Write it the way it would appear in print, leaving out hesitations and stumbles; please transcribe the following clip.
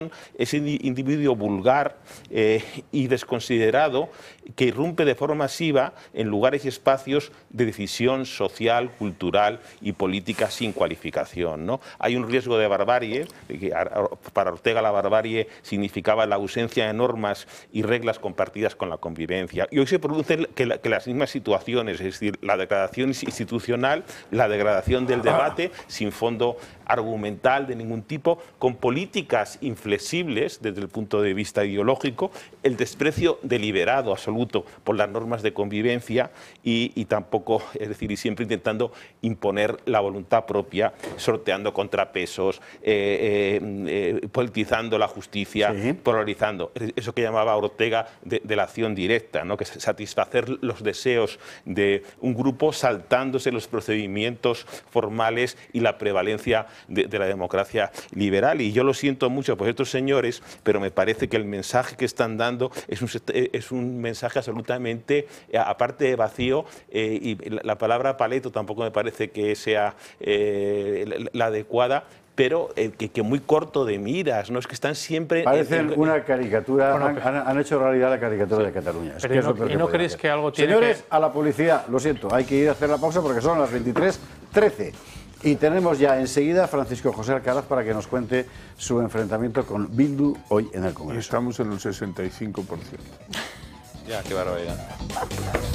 ese individuo vulgar y desconsiderado que irrumpe de forma masiva en lugares y espacios de decisión social, cultural y política sin cualificación, ¿no? Hay un riesgo de barbarie, que para Ortega la barbarie significaba la ausencia de normas y reglas compartidas con la convivencia. Y hoy se producen que las mismas situaciones, es decir, la degradación institucional, la degradación del debate sin fondo argumental de ningún tipo, con políticas inflexibles desde el punto de vista ideológico, el desprecio deliberado, absoluto, por las normas de convivencia y tampoco, es decir, y siempre intentando imponer la voluntad propia, sorteando contrapesos, politizando la justicia, sí, polarizando. Eso que llamaba Ortega de la acción directa, ¿no? Que es satisfacer los deseos de un grupo saltándose los procedimientos formales y la prevalencia de la democracia liberal. Y yo lo siento mucho por estos señores, pero me parece que el mensaje que están dando es un mensaje absolutamente, aparte de vacío, y la palabra paleto tampoco me parece que sea la adecuada, pero que muy corto de miras, ¿no? Es que están siempre... Parecen una caricatura, bueno, han hecho realidad la caricatura, sí, de Cataluña. Pero es que ¿y no crees que algo tiene Señores, a la publicidad, lo siento, hay que ir a hacer la pausa porque son las 23:13. Y tenemos ya enseguida a Francisco José Alcaraz para que nos cuente su enfrentamiento con Bildu hoy en el Congreso. Estamos en el 65%. Ya, qué barbaridad.